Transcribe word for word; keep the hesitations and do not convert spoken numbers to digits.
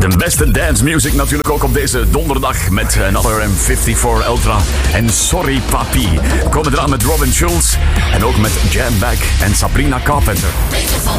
De beste dance music natuurlijk ook op deze donderdag met Another M vijfenvijftig Ultra en Sorry Papi. We komen eraan met Robin Schulz en ook met Jan Beck en Sabrina Carpenter. Beetje van